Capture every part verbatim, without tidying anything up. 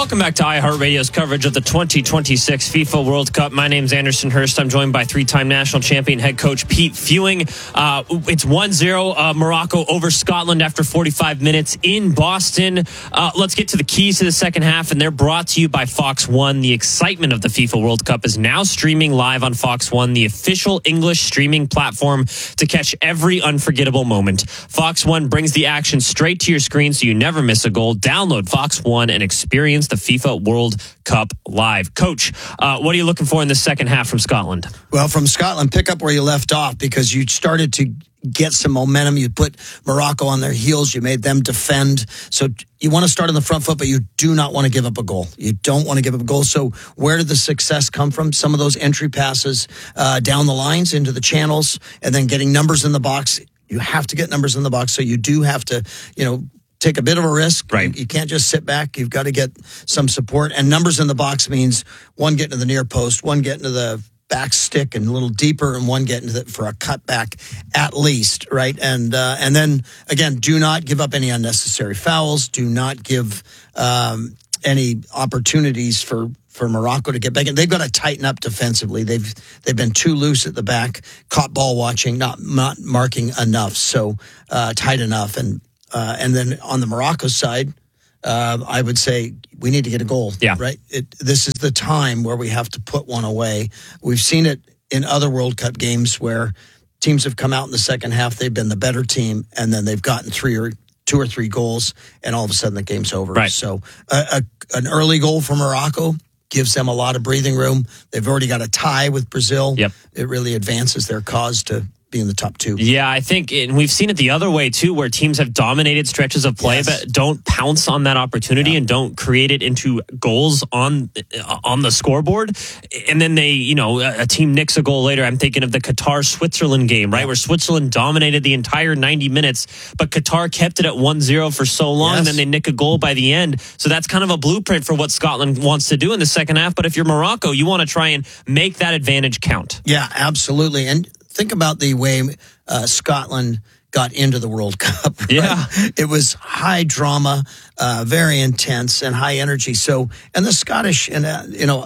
Welcome back to iHeartRadio's coverage of the twenty twenty-six FIFA World Cup. My name's Anderson Hurst. I'm joined by three-time national champion head coach Pete Fewing. Uh, it's one zero uh, Morocco over Scotland after forty-five minutes in Boston. Uh, let's get to the keys to the second half, and they're brought to you by Fox One. The excitement of the FIFA World Cup is now streaming live on Fox One, the official English streaming platform to catch every unforgettable moment. Fox One brings the action straight to your screen so you never miss a goal. Download Fox One and experience the FIFA World Cup live. Coach, uh, what are you looking for in the second half from Scotland? Well, from Scotland, pick up where you left off because you started to get some momentum. You put Morocco on their heels. You made them defend. So you want to start on the front foot, but you do not want to give up a goal. You don't want to give up a goal. So where did the success come from? Some of those entry passes uh, down the lines into the channels and then getting numbers in the box. You have to get numbers in the box. So you do have to, you know, take a bit of a risk. Right. You, you can't just sit back. You've got to get some support. And numbers in the box means one getting to the near post, one getting to the back stick and a little deeper, and one getting to the, for a cutback at least, right? And uh, and then, again, do not give up any unnecessary fouls. Do not give um, any opportunities for for Morocco to get back in. They've got to tighten up defensively. They've they've been too loose at the back, caught ball watching, not, not marking enough, so uh, tight enough. And Uh, and then on the Morocco side, uh, I would say we need to get a goal. Yeah. Right. It, this is the time where we have to put one away. We've seen it in other World Cup games where teams have come out in the second half. They've been the better team, and then they've gotten three or two or three goals, and all of a sudden the game's over. Right. So a, a, an early goal for Morocco gives them a lot of breathing room. They've already got a tie with Brazil. Yep. It really advances their cause to be in the top two. Yeah, I think, and we've seen it the other way too, where teams have dominated stretches of play, Yes. but don't pounce on that opportunity Yeah. and don't create it into goals on on the scoreboard. And then they, you know, a, a team nicks a goal later. I'm thinking of the Qatar-Switzerland game, right, yeah. where Switzerland dominated the entire ninety minutes, but Qatar kept it at one zero for so long, yes. and then they nick a goal by the end. So that's kind of a blueprint for what Scotland wants to do in the second half. But if you're Morocco, you want to try and make that advantage count. Yeah, absolutely. And think about the way uh, Scotland got into the World Cup. Right? Yeah. It was high drama, uh, very intense and high energy. So, and the Scottish, and uh, you know,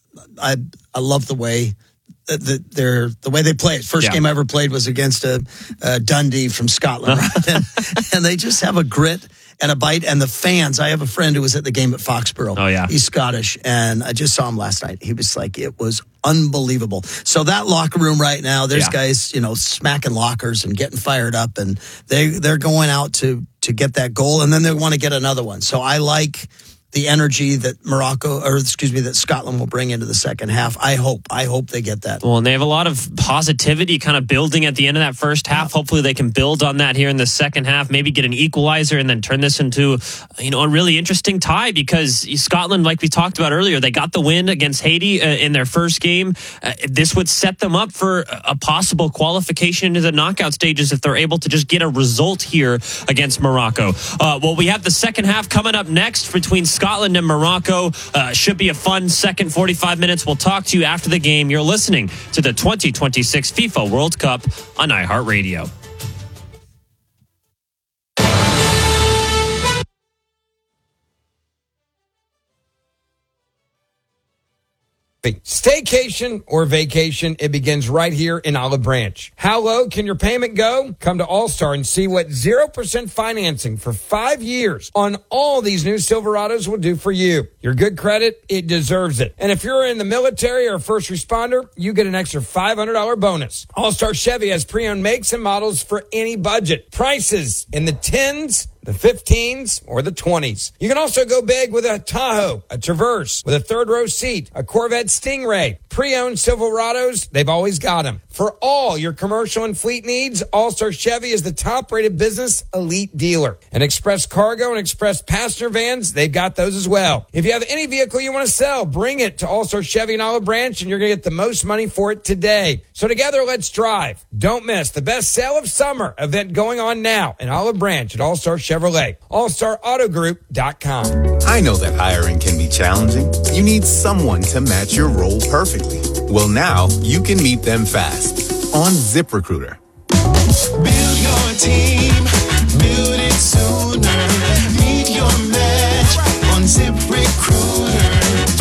I I love the way that they're the way they play it. First yeah. game I ever played was against a, a Dundee from Scotland, right? and, and they just have a grit and a bite. And the fans, I have a friend who was at the game at Foxborough. Oh, yeah. He's Scottish, and I just saw him last night. He was like, it was unbelievable. So that locker room right now, there's yeah. guys, you know, smacking lockers and getting fired up, and they, they're going out to, to get that goal, and then they want to get another one. So I like the energy that Morocco, or excuse me, that Scotland will bring into the second half. I hope, I hope they get that. Well, and they have a lot of positivity kind of building at the end of that first half. Yeah. Hopefully they can build on that here in the second half, maybe get an equalizer and then turn this into, you know, a really interesting tie, because Scotland, like we talked about earlier, they got the win against Haiti uh, in their first game. Uh, this would set them up for a possible qualification into the knockout stages if they're able to just get a result here against Morocco. Uh, well, we have the second half coming up next between Scotland Scotland and Morocco. Uh, should be a fun second forty-five minutes. We'll talk to you after the game. You're listening to the twenty twenty-six FIFA World Cup on iHeartRadio. Staycation or vacation, it begins right here in Olive Branch. How low can your payment go? Come to All-Star and see what zero percent financing for five years on all these new Silverados will do for you. Your good credit, it deserves it. And if you're in the military or first responder, you get an extra five hundred dollars bonus. All-Star Chevy has pre-owned makes and models for any budget. Prices in the tens, the fifteens, or the twenties. You can also go big with a Tahoe, a Traverse, with a third row seat, a Corvette Stingray. Pre-owned Silverados, they've always got them. For all your commercial and fleet needs, All-Star Chevy is the top-rated business elite dealer. And Express Cargo and Express Passenger Vans, they've got those as well. If you have any vehicle you want to sell, bring it to All-Star Chevy in Olive Branch, and you're going to get the most money for it today. So together, let's drive. Don't miss the best sale of summer event going on now in Olive Branch at All-Star Chevrolet. all star auto group dot com. I know that hiring can be challenging. You need someone to match your role perfectly. Well, now you can meet them fast on ZipRecruiter. Build your team, build it sooner. Meet your match on ZipRecruiter.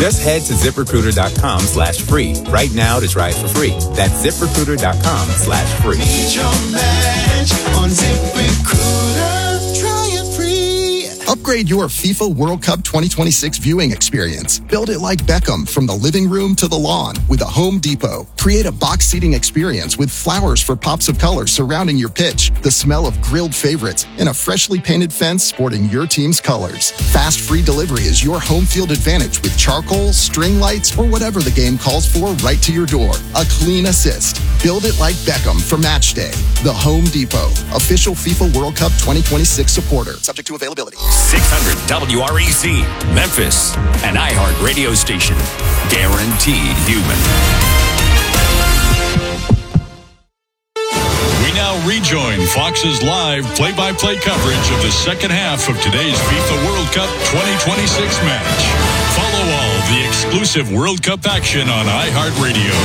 Just head to ZipRecruiter.com slash free right now to try it for free. That's ZipRecruiter.com slash free. Meet your match on ZipRecruiter. Try it free. Upgrade your FIFA World Cup twenty twenty-six viewing experience. Build it like Beckham from the living room to the lawn with a Home Depot. Create a box seating experience with flowers for pops of color surrounding your pitch, the smell of grilled favorites, and a freshly painted fence sporting your team's colors. Fast free delivery is your home field advantage with charcoal, string lights, or whatever the game calls for right to your door. A clean assist. Build it like Beckham for match day. The Home Depot, official FIFA World Cup twenty twenty-six supporter. Subject to availability. six hundred W R E C, Memphis, an iHeart radio station. Guaranteed human. We now rejoin Fox's live play-by-play coverage of the second half of today's FIFA World Cup twenty twenty-six match. Follow all the exclusive World Cup action on iHeartRadio.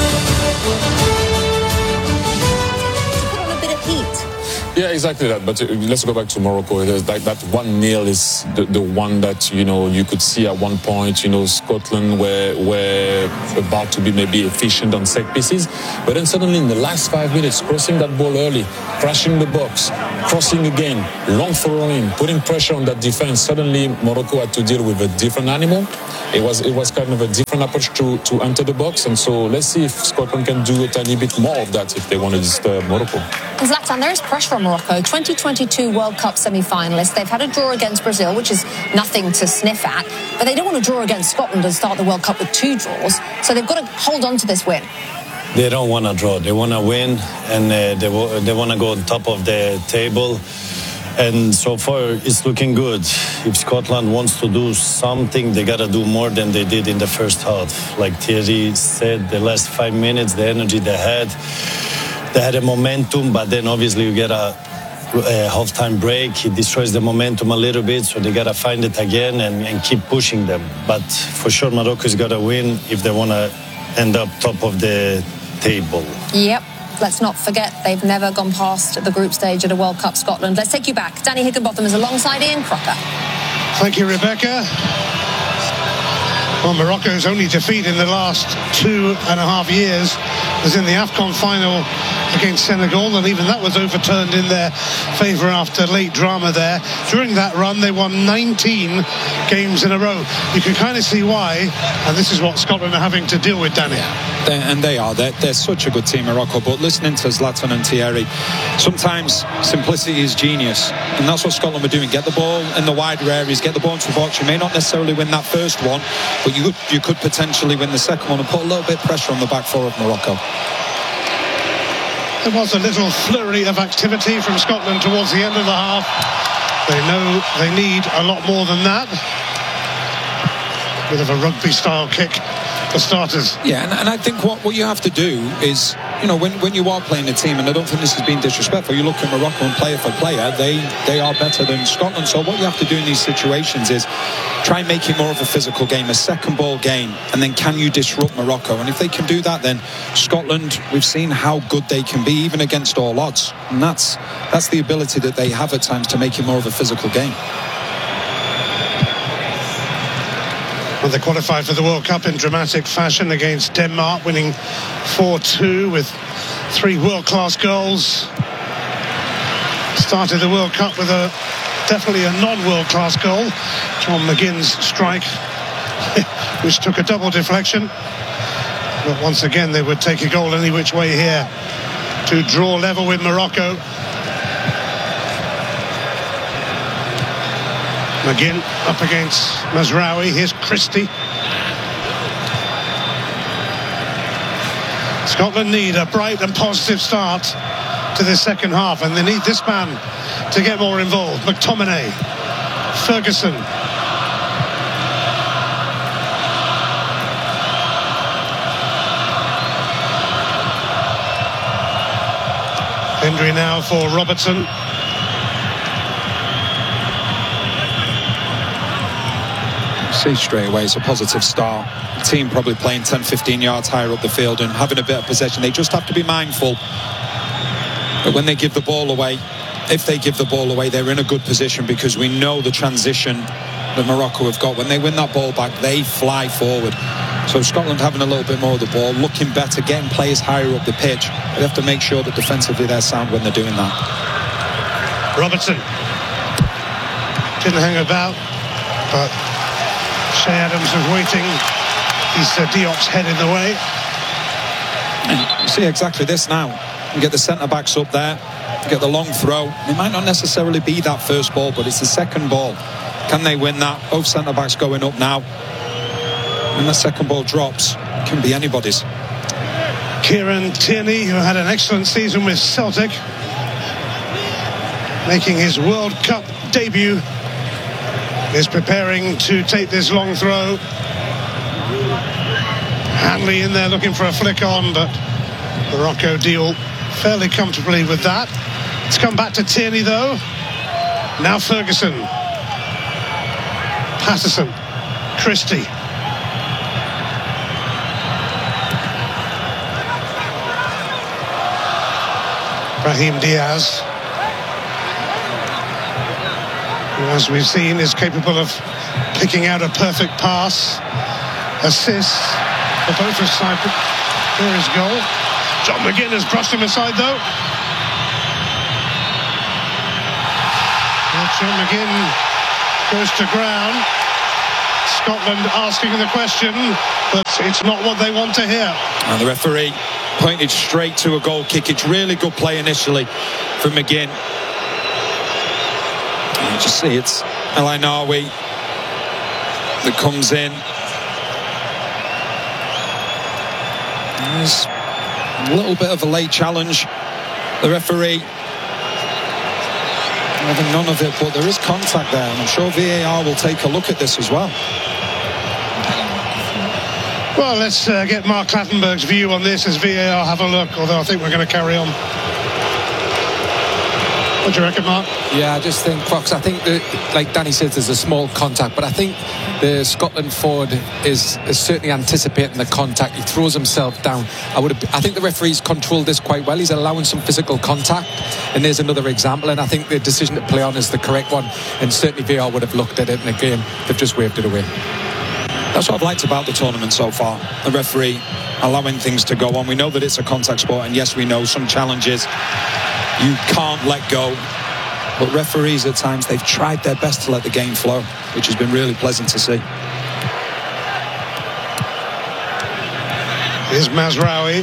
Put on a bit of heat. Yeah, exactly that. But uh, let's go back to Morocco. There's like that one nil is the, the one that, you know, you could see at one point, you know, Scotland were, were about to be maybe efficient on set pieces. But then suddenly in the last five minutes, crossing that ball early, crashing the box, crossing again, long throw in, putting pressure on that defense. Suddenly Morocco had to deal with a different animal. It was it was kind of a different approach to, to enter the box. And so let's see if Scotland can do a tiny bit more of that if they want to disturb Morocco. Zlatan, there is pressure on Morocco. twenty twenty-two World Cup semi-finalists. They've had a draw against Brazil, which is nothing to sniff at. But they don't want to draw against Scotland and start the World Cup with two draws. So they've got to hold on to this win. They don't want to draw. They want to win, and uh, they, w- they want to go on top of the table. And so far, it's looking good. If Scotland wants to do something, they got to do more than they did in the first half. Like Thierry said, the last five minutes, the energy they had, they had a momentum, but then obviously you get a, a half-time break. It destroys the momentum a little bit, so they got to find it again and, and keep pushing them. But for sure, Morocco's got to win if they want to end up top of the table. Yep. Let's not forget, they've never gone past the group stage at a World Cup Scotland. Let's take you back. Danny Higginbotham is alongside Ian Crocker. Thank you, Rebecca. Well, Morocco's only defeat in the last two and a half years was in the AFCON final against Senegal, and even that was overturned in their favour after late drama there. During that run, they won nineteen games in a row. You can kind of see why, and this is what Scotland are having to deal with, Danny. They're, and they are. They're, they're such a good team, Morocco. But listening to Zlatan and Thierry, sometimes simplicity is genius. And that's what Scotland were doing. Get the ball in the wider areas, get the ball into the box. You may not necessarily win that first one, but you could, you could potentially win the second one and put a little bit of pressure on the back four of Morocco. There was a little flurry of activity from Scotland towards the end of the half. They know they need a lot more than that. Bit of a rugby-style kick for starters. Yeah, and, and I think what, what you have to do is, you know, when, when you are playing a team, and I don't think this has been disrespectful, you look at Morocco and player for player, they, they are better than Scotland. So what you have to do in these situations is try and make it more of a physical game, a second ball game, and then can you disrupt Morocco? And if they can do that, then Scotland, we've seen how good they can be, even against all odds. And that's, that's the ability that they have at times to make it more of a physical game. Well, they qualified for the World Cup in dramatic fashion against Denmark, winning four two with three world-class goals. Started the World Cup with a definitely a non-world-class goal, John McGinn's strike, which took a double deflection. But once again, they would take a goal any which way here to draw level with Morocco. McGinn up against Mazraoui. Here's Christie. Scotland need a bright and positive start to the second half, and they need this man to get more involved. McTominay, Ferguson. Hendry now for Robertson. See straight away it's a positive start. The team probably playing ten fifteen yards higher up the field and having a bit of possession. They just have to be mindful that when they give the ball away, if they give the ball away, they're in a good position, because we know the transition that Morocco have got. When they win that ball back, they fly forward. So Scotland having a little bit more of the ball, looking better, getting players higher up the pitch. They have to make sure that defensively they're sound when they're doing that. Robertson didn't hang about, but Shea Adams was waiting. He's uh, Diop's head in the way. You see exactly this now. You get the centre backs up there, you get the long throw. It might not necessarily be that first ball, but it's the second ball. Can they win that? Both centre backs going up now. When the second ball drops, it can be anybody's. Kieran Tierney, who had an excellent season with Celtic, making his World Cup debut, is preparing to take this long throw. Hanley in there looking for a flick on, but Morocco deal fairly comfortably with that. It's come back to Tierney though. Now Ferguson, Patterson, Christie. Brahim Diaz, who, as we've seen, is capable of picking out a perfect pass. Assist for both of Cyprus. Here is goal. John McGinn has brushed him aside though. And John McGinn goes to ground. Scotland asking the question, but it's not what they want to hear. And the referee pointed straight to a goal kick. It's really good play initially from McGinn. You just see it's El Ainawi that comes in. There's a little bit of a late challenge. The referee having none of it, but there is contact there, and I'm sure V A R will take a look at this as well. Well, let's uh, get Mark Clattenburg's view on this as V A R have a look, although I think we're going to carry on. What do you reckon, Mark? Yeah, I just think, Fox, I think, that, like Danny says, there's a small contact, but I think the Scotland forward is, is certainly anticipating the contact. He throws himself down. I would have, I think the referee's controlled this quite well. He's allowing some physical contact, and there's another example, and I think the decision to play on is the correct one, and certainly V A R would have looked at it, and again, they've just waved it away. That's what I've liked about the tournament so far. The referee allowing things to go on. We know that it's a contact sport, and yes, we know some challenges you can't let go. But referees at times, they've tried their best to let the game flow, which has been really pleasant to see. Here's Mazraoui.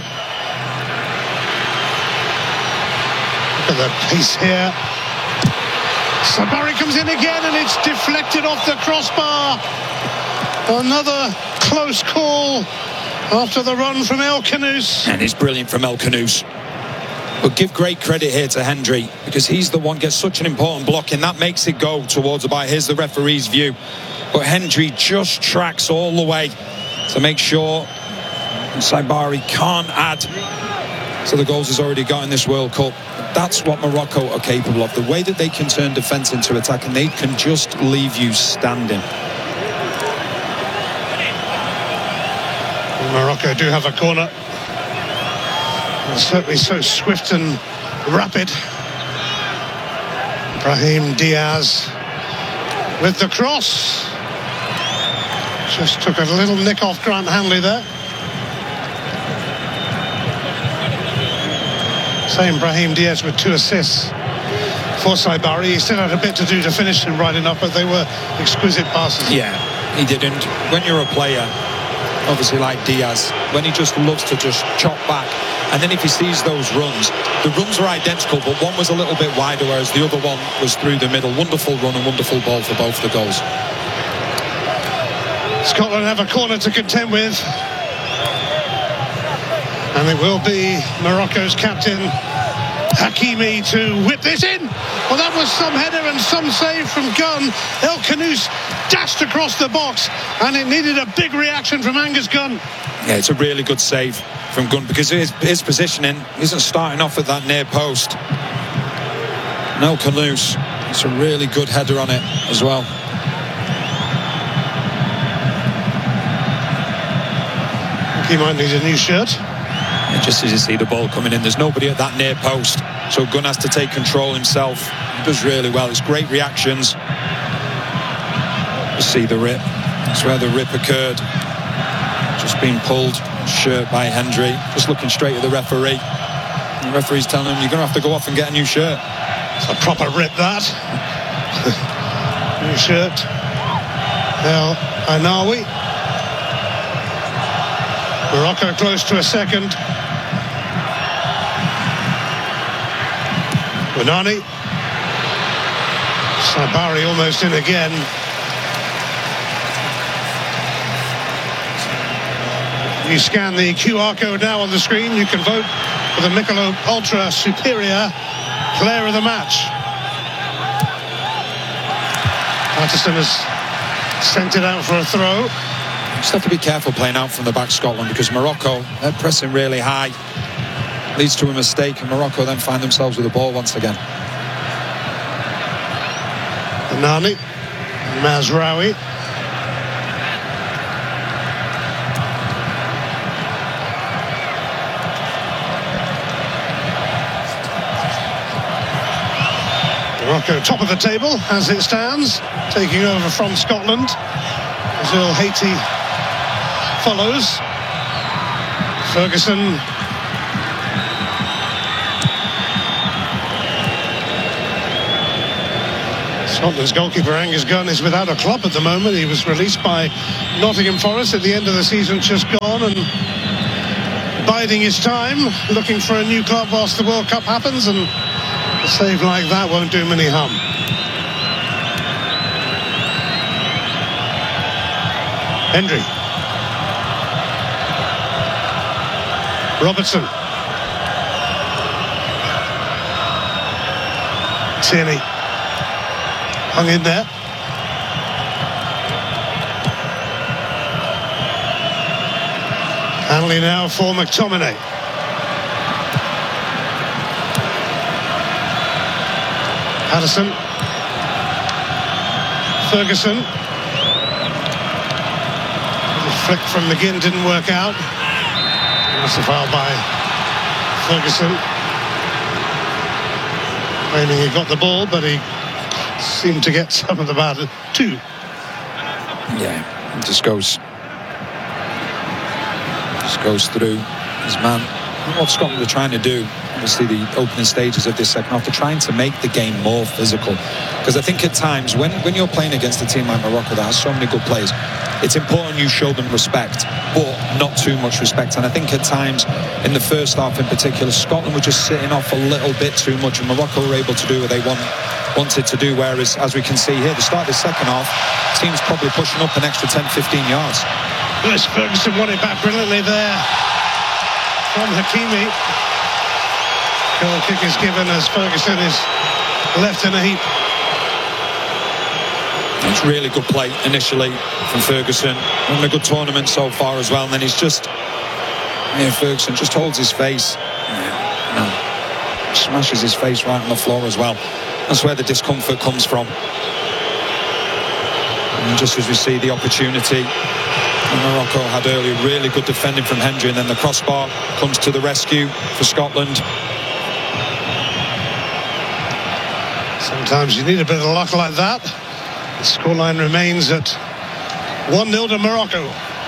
Look at the pace here. Sabari comes in again, and it's deflected off the crossbar. Another close call after the run from El Khanous. And it's brilliant from El Khanous. But give great credit here to Hendry, because he's the one gets such an important block, and that makes it go towards the bar. Here's the referee's view. But Hendry just tracks all the way to make sure Saibari can't add to the goals he's already got in this World Cup. That's what Morocco are capable of. The way that they can turn defence into attack, and they can just leave you standing. Morocco do have a corner. And certainly so swift and rapid. Brahim Diaz with the cross. Just took a little nick off Grant Hanley there. Same Brahim Diaz with two assists for Saibari. He still had a bit to do to finish him right enough, but they were exquisite passes. Yeah, he didn't. When you're a player, obviously like Diaz, when he just loves to just chop back, and then if he sees those runs, the runs are identical, but one was a little bit wider, whereas the other one was through the middle. Wonderful run and wonderful ball for both the goals. Scotland have a corner to contend with, and it will be Morocco's captain Hakimi to whip this in. Well, that was some header and some save from Gunn. El Khanous dashed across the box, and it needed a big reaction from Angus Gunn. Yeah, it's a really good save from Gunn, because his, his positioning isn't starting off at that near post. And El Khanous, it's a really good header on it as well. He might need a new shirt. And just as you see the ball coming in, there's nobody at that near post, so Gunn has to take control himself. He does really well. It's great reactions. Just see the rip. That's where the rip occurred. Just being pulled, shirt by Hendry. Just looking straight at the referee. The referee's telling him, you're going to have to go off and get a new shirt. It's a proper rip, that. New shirt. El Anawi. Morocco close to a second. Wenani. Sabari almost in again. You scan the Q R code now on the screen. You can vote for the Michelob Ultra Superior player of the match. Patterson has sent it out for a throw. Just have to be careful playing out from the back, Scotland, because Morocco, they're pressing really high. Leads to a mistake, and Morocco then find themselves with the ball once again. Nani, Mazraoui. Morocco top of the table as it stands, taking over from Scotland. Brazil, Haiti follows. Ferguson. Scotland's goalkeeper Angus Gunn is without a club at the moment. He was released by Nottingham Forest at the end of the season, just gone, and biding his time, looking for a new club whilst the World Cup happens, and a save like that won't do him any harm. Hendry. Robertson. Tierney. Hung in there. Hanley now for McTominay. Patterson. Ferguson. The flick from McGinn didn't work out. That's a foul by Ferguson. Claiming he got the ball, but he seemed to get some of the bad too. Yeah, it just goes just goes through his man. What Scotland are trying to do, obviously the opening stages of this second half, they're trying to make the game more physical, because I think at times when, when you're playing against a team like Morocco that has so many good players, it's important you show them respect, but not too much respect. And I think at times in the first half in particular, Scotland were just sitting off a little bit too much, and Morocco were able to do what they want, wanted to do, whereas as we can see here, the start of the second half, teams probably pushing up an extra ten fifteen yards. Lewis Ferguson won it back brilliantly there from Hakimi. Goal kick is given as Ferguson is left in a heap. It's really good play initially from Ferguson. Having a good tournament so far as well, and then he's just, yeah, Ferguson just holds his face, yeah, no, smashes his face right on the floor as well. That's where the discomfort comes from. And just as we see the opportunity Morocco had earlier, really good defending from Hendry, and then the crossbar comes to the rescue for Scotland. Sometimes you need a bit of luck like that. The scoreline remains at one nil to Morocco.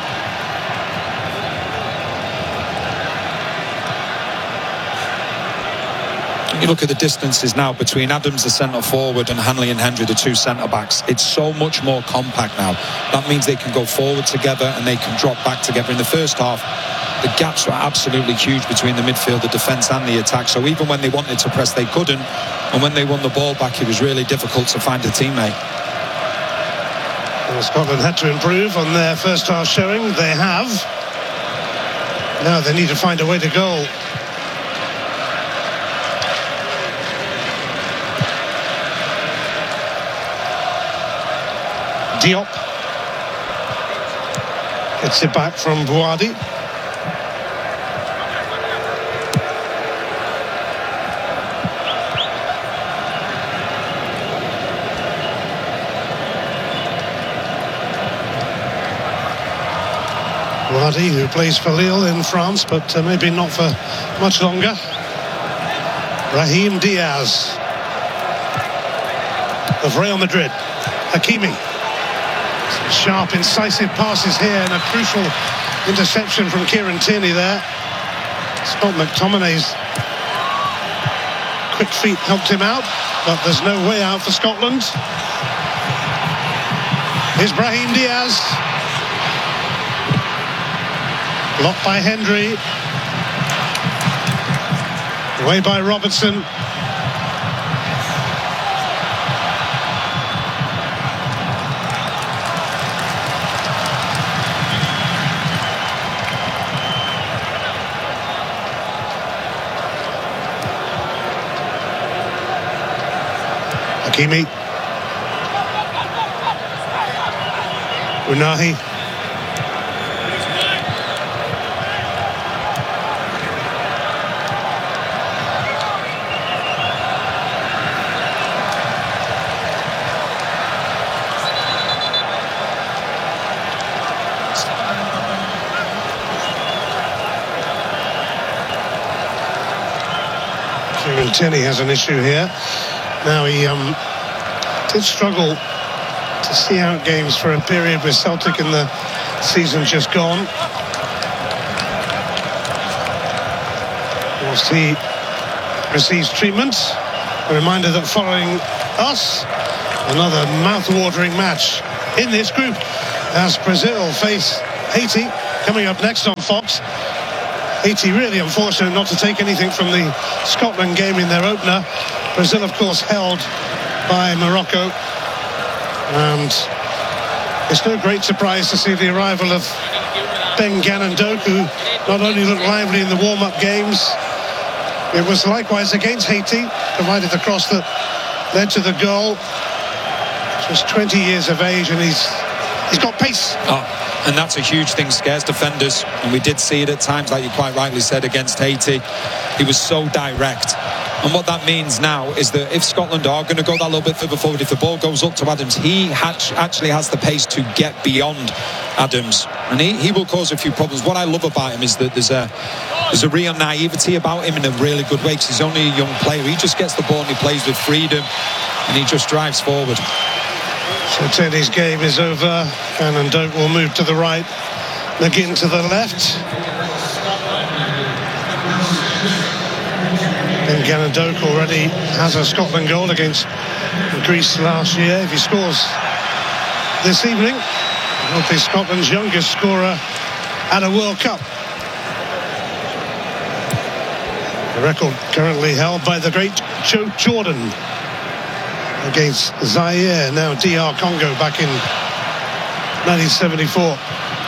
You look at the distances now between Adams, the centre forward, and Hanley and Hendry, the two centre backs. It's so much more compact now. That means they can go forward together and they can drop back together. In the first half, the gaps were absolutely huge between the midfield, the defence and the attack. So even when they wanted to press, they couldn't. And when they won the ball back, it was really difficult to find a teammate. Well, Scotland had to improve on their first half showing. They have. Now they need to find a way to goal. Diop gets it back from Bouadi. Bouadi, who plays for Lille in France, but uh, maybe not for much longer. Raheem Diaz of Real Madrid. Hakimi. Sharp, incisive passes here and a crucial interception from Kieran Tierney there. Scott McTominay's quick feet helped him out, but there's no way out for Scotland. Here's Brahim Diaz. Blocked by Hendry. Away by Robertson. Hakimi. Unahi. Kieran Tierney has an issue here. Now he um, did struggle to see out games for a period with Celtic in the season just gone. Whilst he receives treatment, a reminder that following us, another mouth-watering match in this group as Brazil face Haiti coming up next on Fox. Haiti really unfortunate not to take anything from the Scotland game in their opener. Brazil, of course, held by Morocco. And it's no great surprise to see the arrival of Ben Gannon Doku. Not only looked lively in the warm-up games, it was likewise against Haiti, provided the cross that led to the goal. Just twenty years of age, and he's he's got pace. Oh, and that's a huge thing, scares defenders. And we did see it at times, like you quite rightly said, against Haiti. He was so direct. And what that means now is that if Scotland are going to go that little bit further forward, if the ball goes up to Adams, he hatch, actually has the pace to get beyond Adams, and he, he will cause a few problems. What I love about him is that there's a there's a real naivety about him in a really good way, because he's only a young player. He just gets the ball and he plays with freedom, and he just drives forward. So Tierney's game is over. Gannon Doak will move to the right, McGinn to the left. And Gannon Doak already has a Scotland goal against Greece last year. If he scores this evening, he'll be Scotland's youngest scorer at a World Cup. The record currently held by the great Joe Jordan against Zaire, now D R Congo, back in nineteen seventy-four.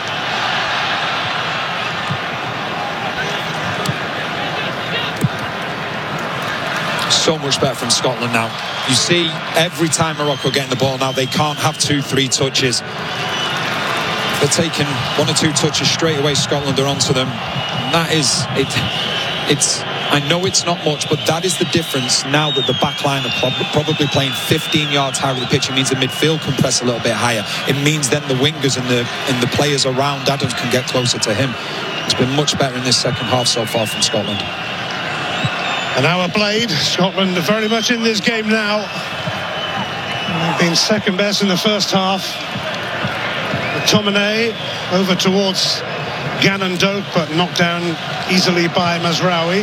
So much better from Scotland now. You see, every time Morocco getting the ball now, they can't have two, three touches. They're taking one or two touches straight away. Scotland are onto them. And that is it. It's. I know it's not much, but that is the difference now that the back line are probably playing fifteen yards higher of the pitch. It means the midfield can press a little bit higher. It means then the wingers and the and the players around Adams can get closer to him. It's been much better in this second half so far from Scotland. An hour played. Scotland are very much in this game now. They've been second best in the first half. McTominay over towards Gannon Doak, but knocked down easily by Mazraoui.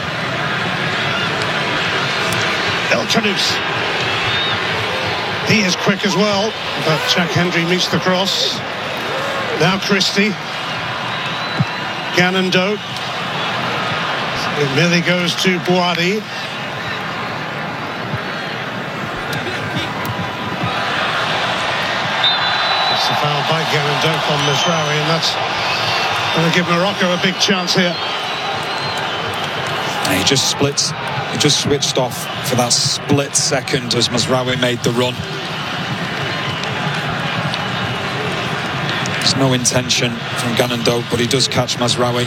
El Khanous. He is quick as well, but Jack Hendry meets the cross. Now Christie. Gannon Doak. It merely goes to Boadi. It's a foul by Gannon Doak on Mazraoui, and that's going to give Morocco a big chance here. And he just splits. He just switched off for that split second as Mazraoui made the run. There's no intention from Gannon Doak, but he does catch Mazraoui.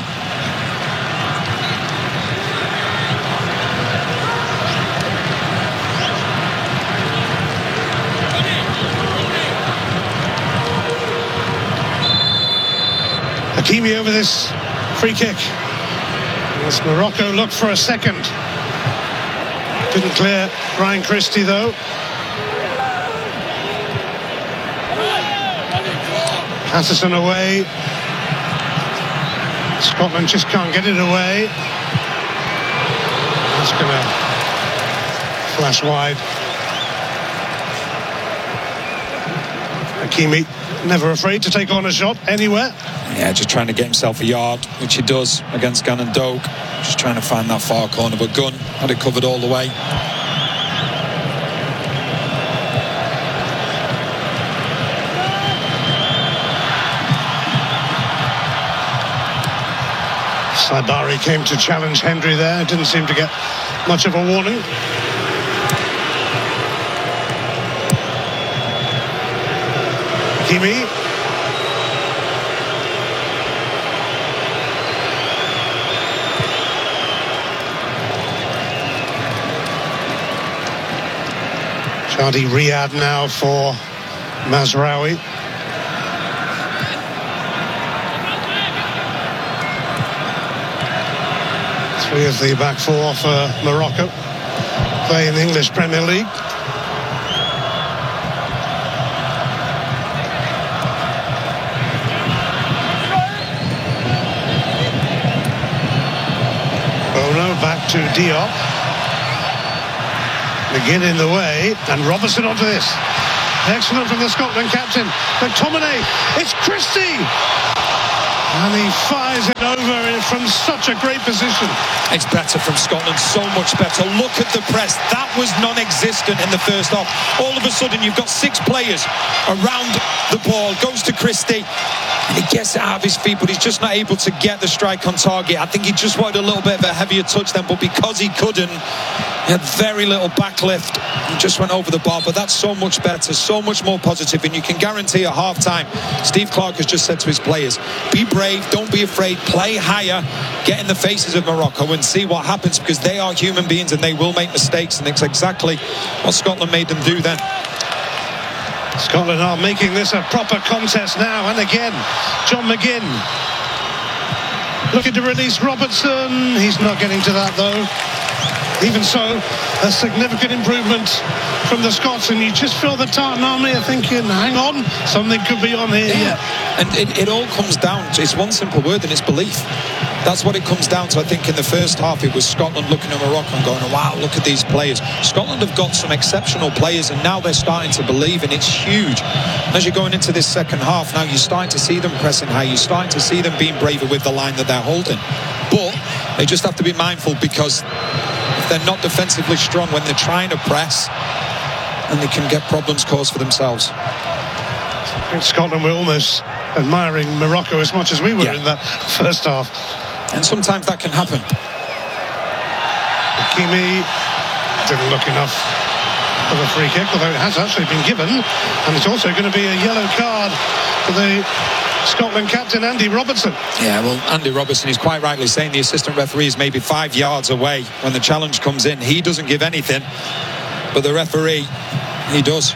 Hakimi over this free kick. As Morocco looked for a second. Didn't clear Ryan Christie though. Patterson away. Scotland just can't get it away. That's going to flash wide. Hakimi, never afraid to take on a shot anywhere. Yeah, just trying to get himself a yard, which he does against Gannon Doak. Just trying to find that far corner, but Gunn had it covered all the way. Saibari came to challenge Hendry there. Didn't seem to get much of a warning. Hakimi. Shadi Riyad now for Mazraoui. Three of the back four for Morocco play in the English Premier League. Bono back to Diop. McGinn in the way, and Robertson onto this. Excellent from the Scotland captain. McTominay, it's Christie! And he fires it over from such a great position. It's better from Scotland, so much better. Look at the press. That was non-existent in the first half. All of a sudden, you've got six players around the ball. Goes to Christie, and he gets it out of his feet, but he's just not able to get the strike on target. I think he just wanted a little bit of a heavier touch then, but because he couldn't, he had very little backlift and just went over the bar. But that's so much better, so much more positive, and you can guarantee at half-time, Steve Clarke has just said to his players, be brave, don't be afraid, play higher, get in the faces of Morocco and see what happens, because they are human beings and they will make mistakes, and it's exactly what Scotland made them do then. Scotland are making this a proper contest now, and again, John McGinn looking to release Robertson. He's not getting to that though. Even so, a significant improvement from the Scots, and you just feel the Tartan Army are thinking, hang on, something could be on here. Yeah, and it, it all comes down to, it's one simple word, and it's belief. That's what it comes down to. I think in the first half it was Scotland looking at Morocco and going, wow, look at these players. Scotland have got some exceptional players, and now they're starting to believe, and it's huge. And as you're going into this second half, now you're starting to see them pressing high, you're starting to see them being braver with the line that they're holding. But they just have to be mindful, because if they're not defensively strong when they're trying to press, and they can get problems caused for themselves. I think Scotland were almost admiring Morocco as much as we were yeah. in that first half. And sometimes that can happen. Hakimi didn't look enough of a free kick, although it has actually been given, and it's also going to be a yellow card for the Scotland captain, Andy Robertson. Yeah, well, Andy Robertson is quite rightly saying the assistant referee is maybe five yards away when the challenge comes in. He doesn't give anything, but the referee, he does.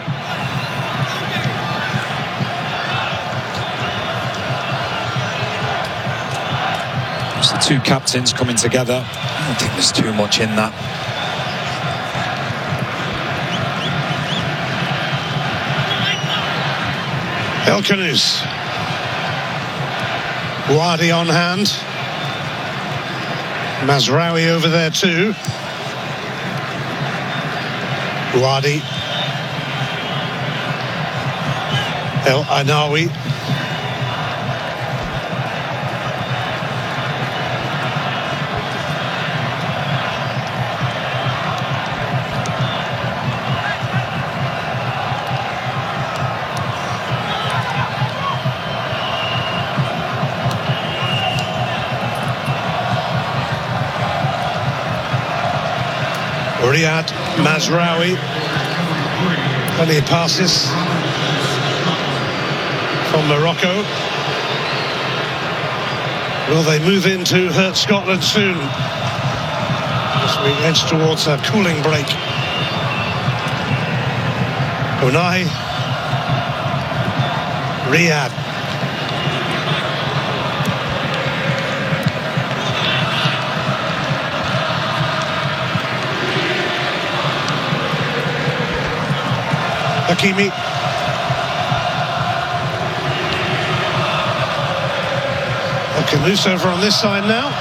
It's the two captains coming together. I don't think there's too much in that. El Khanous. Wadi on hand. Mazraoui over there too. Wadi. El Anawi. Riyad Mazraoui. Plenty of passes from Morocco. Will they move in to hurt Scotland soon as we edge towards a cooling break? Unai. Riyad. Hakimi. Caboose over on this side now.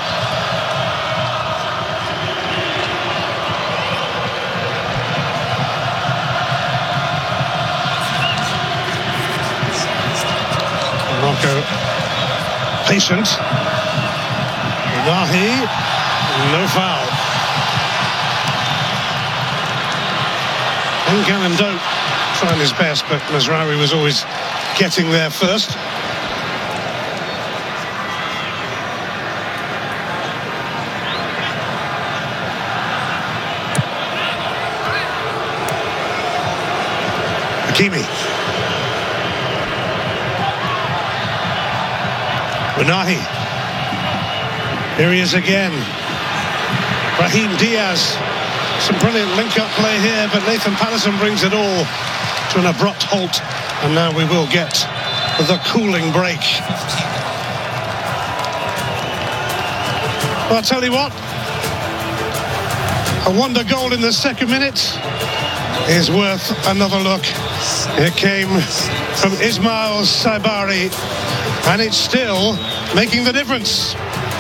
Morocco patient. Nahi, no foul. And Gannon Doak trying his best, but Mazraoui was always getting there first. Hakimi. Unahi. Here he is again. Brahim Diaz. Some brilliant link-up play here, but Nathan Patterson brings it all to an abrupt halt. And now we will get the cooling break. Well, I'll tell you what. A wonder goal in the second minute is worth another look. It came from Ismail Saibari, and it's still making the difference.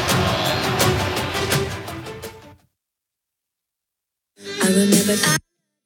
I remember I-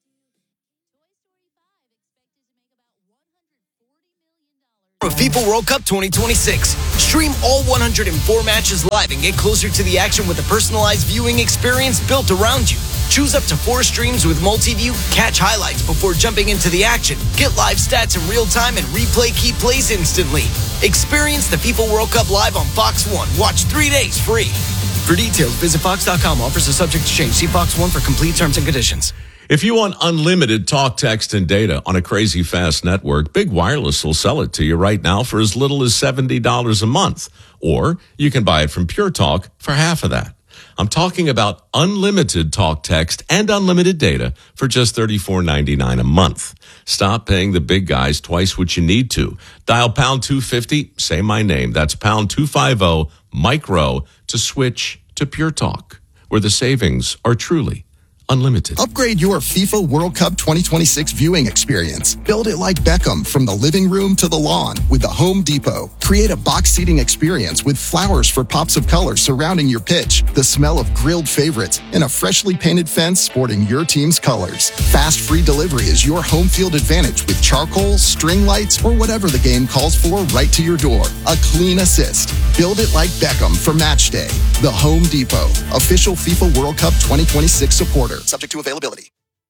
For FIFA World Cup twenty twenty-six. Stream all one hundred four matches live and get closer to the action with a personalized viewing experience built around you. Choose up to four streams with multi-view, catch highlights before jumping into the action, get live stats in real time, and replay key plays instantly. Experience the FIFA World Cup live on Fox One. Watch three days free. For details, visit fox dot com. Offers are subject to change. See Fox One for complete terms and conditions. If you want unlimited talk, text, and data on a crazy fast network, Big Wireless will sell it to you right now for as little as seventy dollars a month. Or you can buy it from Pure Talk for half of that. I'm talking about unlimited talk, text, and unlimited data for just thirty-four ninety-nine a month. Stop paying the big guys twice what you need to. Dial pound two fifty, say my name. That's pound two fifty, micro, to switch to Pure Talk, where the savings are truly unlimited. Upgrade your FIFA World Cup twenty twenty-six viewing experience. Build it like Beckham from the living room to the lawn with the Home Depot. Create a box seating experience with flowers for pops of color surrounding your pitch, the smell of grilled favorites, and a freshly painted fence sporting your team's colors. Fast free delivery is your home field advantage with charcoal, string lights, or whatever the game calls for right to your door. A clean assist. Build it like Beckham for match day. The Home Depot, official FIFA World Cup twenty twenty-six supporter. Subject to availability.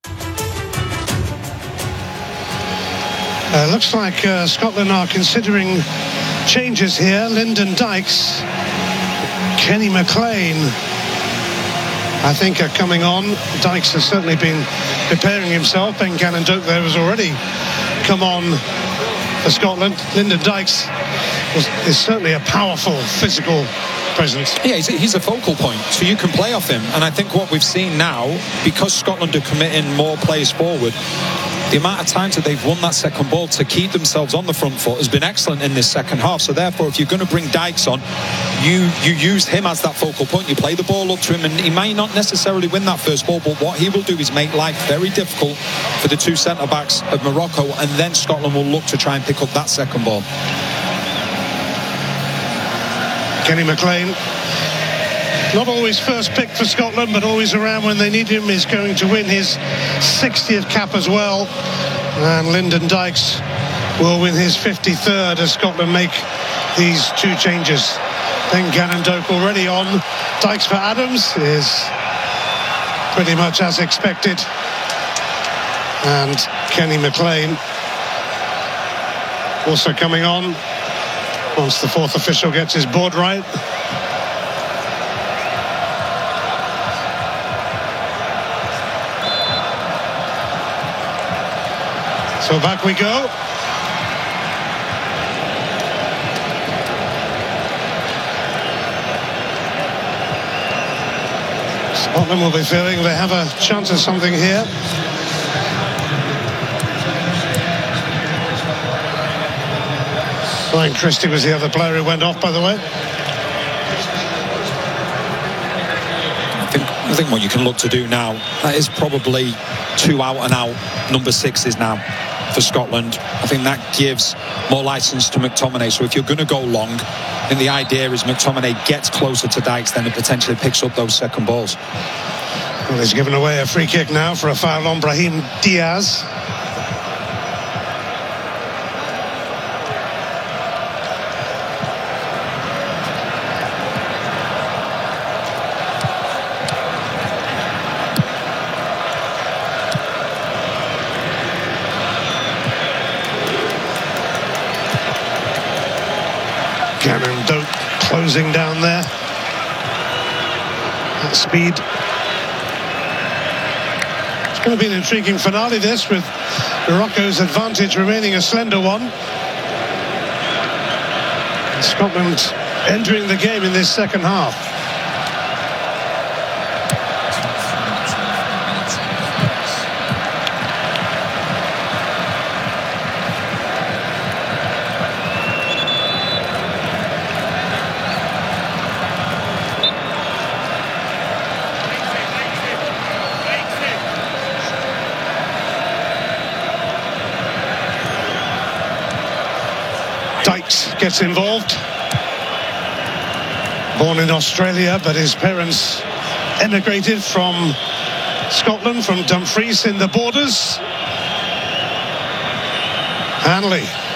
Uh, looks like uh, Scotland are considering changes here. Lyndon Dykes, Kenny McLean, I think, are coming on. Dykes has certainly been preparing himself. Ben Gannon Doak there has already come on for Scotland. Lyndon Dykes was, is certainly a powerful physical presence. Yeah, he's a, he's a focal point, so you can play off him. And I think what we've seen now, because Scotland are committing more players forward, the amount of times that they've won that second ball to keep themselves on the front foot has been excellent in this second half. So therefore, if you're going to bring Dykes on, you you use him as that focal point. You play the ball up to him, and he may not necessarily win that first ball, but what he will do is make life very difficult for the two centre-backs of Morocco, and then Scotland will look to try and pick up that second ball. Kenny McLean, not always first pick for Scotland, but always around when they need him, is going to win his sixtieth cap as well. And Lyndon Dykes will win his fifty-third as Scotland make these two changes. Then Gannon Doak already on. Dykes for Adams is pretty much as expected. And Kenny McLean also coming on once the fourth official gets his board right. So back we go. Scotland will be feeling they have a chance of something here. Ryan Christie was the other player who went off, by the way. I think, I think what you can look to do now, that is probably two out and out number sixes now. for Scotland. I think that gives more license to McTominay. So if you're going to go long, then the idea is McTominay gets closer to Dykes, then it potentially picks up those second balls. Well, he's given away a free kick now for a foul on Brahim Diaz. Cameron Doak closing down there at speed. It's going to be an intriguing finale, this, with Morocco's advantage remaining a slender one. And Scotland entering the game in this second half. Dykes gets involved. Born in Australia, but his parents emigrated from Scotland, from Dumfries in the Borders. Hanley